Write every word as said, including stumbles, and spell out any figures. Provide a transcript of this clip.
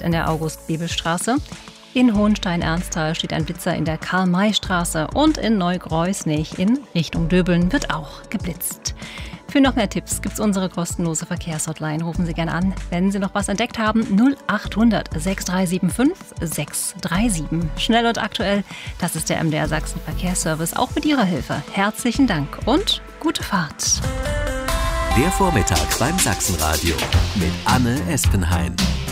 in der August-Bebel-Straße. In Hohenstein-Ernsthal steht ein Blitzer in der Karl-May-Straße und in Neugreusnich in Richtung Döbeln wird auch geblitzt. Für noch mehr Tipps gibt's unsere kostenlose Verkehrshotline. Rufen Sie gerne an, wenn Sie noch was entdeckt haben. null achthundert sechs drei sieben fünf sechs drei sieben. Schnell und aktuell, das ist der M D R Sachsen Verkehrsservice, auch mit Ihrer Hilfe. Herzlichen Dank und gute Fahrt. Der Vormittag beim Sachsenradio mit Anne Espenhain.